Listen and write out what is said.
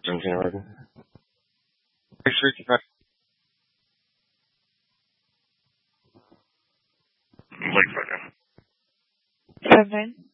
17 already. Thanks, Ricky. Like right now. 7.